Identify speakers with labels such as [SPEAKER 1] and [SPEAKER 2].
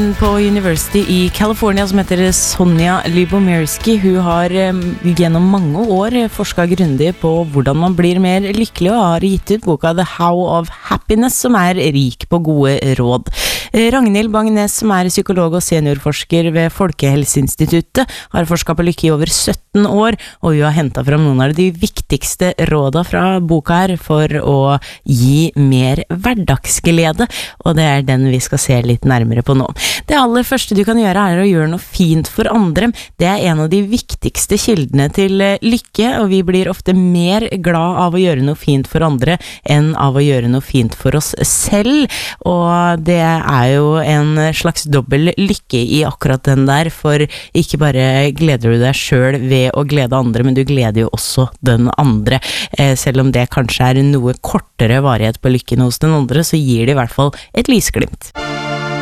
[SPEAKER 1] på University i California som heter Sonja Lyubomirsky. Hun har gjennom mange år forsket grundig på hvordan man blir mer lykkelig og har gitt ut boka The How of Happiness, som rik på gode råd. Ragnhild Bang-Nes, som psykolog og seniorforsker ved Folkehelseinstituttet, har forsket på lykke i over 17 år, og hun har hentet fram noen av de viktigste rådene fra boka her for å gi mer hverdagsglede, og det den vi skal se litt nærmere på nå. Det aller første du kan gjøre å gjøre noe fint for andre. Det en av de viktigste kildene til lykke, og vi blir ofte mer glad av å gjøre noe fint for andre enn av å gjøre noe fint for oss selv, og det jo en slags dobbel lykke i akkurat den der, for ikke bare gleder du deg selv ved å glede andre, men du gleder jo også den andre. Selv om det kanskje noe kortere varighet på lykken hos den andre, så gir det i hvert fall et lysglimt.